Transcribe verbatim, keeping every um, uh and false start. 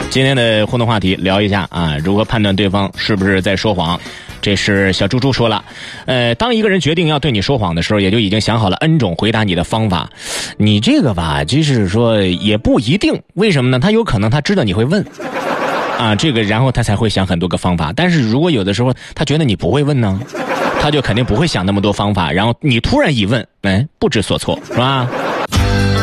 今天的互动话题聊一下啊，如何判断对方是不是在说谎。这是小猪猪说了，呃，当一个人决定要对你说谎的时候，也就已经想好了 N 种回答你的方法。你这个吧，就是说也不一定，为什么呢？他有可能他知道你会问啊，这个然后他才会想很多个方法。但是如果有的时候他觉得你不会问呢，他就肯定不会想那么多方法，然后你突然一问，哎，不知所措，是吧？